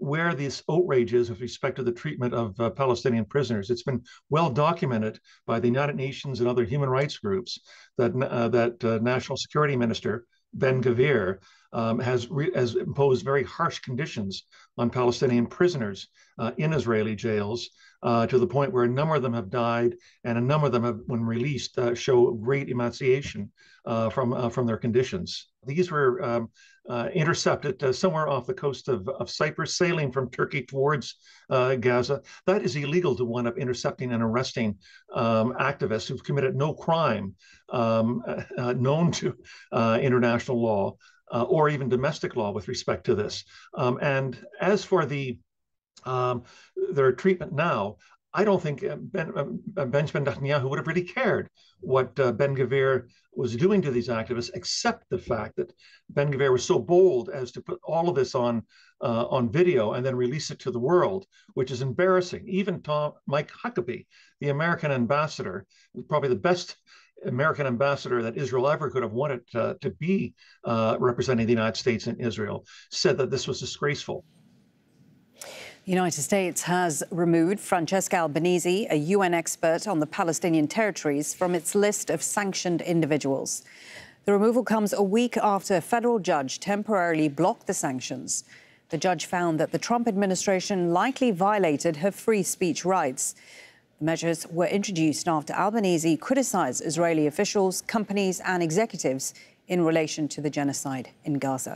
where this outrage is with respect to the treatment of Palestinian prisoners. It's been well documented by the United Nations and other human rights groups that National Security Minister Ben-Gvir has imposed very harsh conditions on Palestinian prisoners in Israeli jails, to the point where a number of them have died, and a number of them have, when released, show great emaciation from their conditions. These were intercepted somewhere off the coast of Cyprus, sailing from Turkey towards Gaza. That is illegal to wind up intercepting and arresting activists who've committed no crime known to international law or even domestic law with respect to this. And as for their treatment now, I don't think Benjamin Netanyahu would have really cared what Ben-Gvir was doing to these activists, except the fact that Ben-Gvir was so bold as to put all of this on video and then release it to the world, which is embarrassing. Even Mike Huckabee, the American ambassador, probably the best American ambassador that Israel ever could have wanted to be representing the United States in Israel, said that this was disgraceful. The United States has removed Francesca Albanese, a UN expert on the Palestinian territories, from its list of sanctioned individuals. The removal comes a week after a federal judge temporarily blocked the sanctions. The judge found that the Trump administration likely violated her free speech rights. The measures were introduced after Albanese criticized Israeli officials, companies and executives in relation to the genocide in Gaza.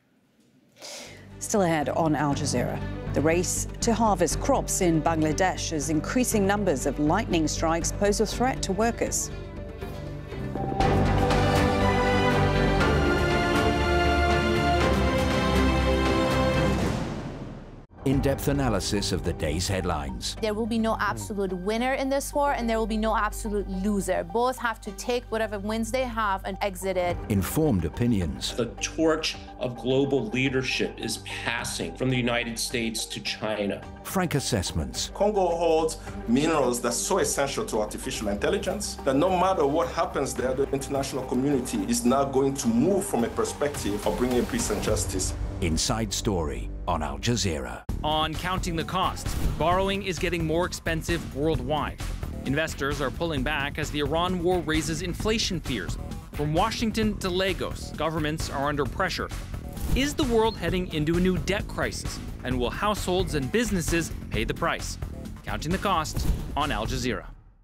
Still ahead on Al Jazeera, the race to harvest crops in Bangladesh as increasing numbers of lightning strikes pose a threat to workers. In-depth analysis of the day's headlines. There will be no absolute winner in this war, and there will be no absolute loser. Both have to take whatever wins they have and exit it. Informed opinions. The torch of global leadership is passing from the United States to China. Frank assessments. Congo holds minerals that's so essential to artificial intelligence that no matter what happens there, the international community is now going to move from a perspective of bringing peace and justice. Inside Story on Al Jazeera. On Counting the Costs, borrowing is getting more expensive worldwide. Investors are pulling back as the Iran war raises inflation fears. From Washington to Lagos, governments are under pressure. Is the world heading into a new debt crisis? And will households and businesses pay the price? Counting the Cost on Al Jazeera.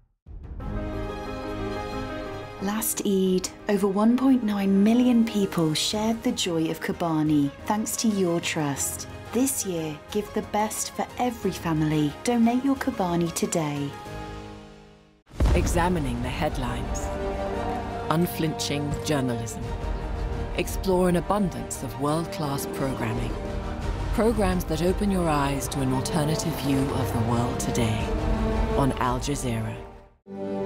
Last Eid, over 1.9 million people shared the joy of Kobani thanks to your trust. This year, give the best for every family. Donate your Kobani today. Examining the headlines. Unflinching journalism. Explore an abundance of world-class programming. Programs that open your eyes to an alternative view of the world today on Al Jazeera.